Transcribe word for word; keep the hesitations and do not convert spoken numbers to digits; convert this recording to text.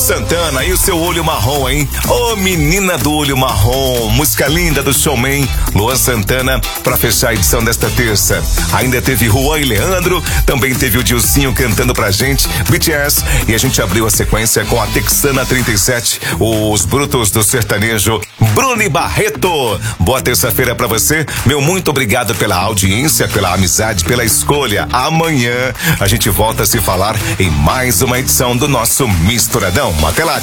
Santana e o seu olho marrom, hein? Ô, oh, menina do olho marrom, música linda do showman Luan Santana pra fechar a edição desta terça. Ainda teve Juan e Leandro, também teve o Dilcinho cantando pra gente, B T S, e a gente abriu a sequência com a Texana trinta e sete, os brutos do sertanejo, Bruno Barreto. Boa terça-feira pra você, meu muito obrigado pela audiência, pela amizade, pela escolha. Amanhã a gente volta a se falar em mais uma edição do nosso Misturadão. Até lá, tchau.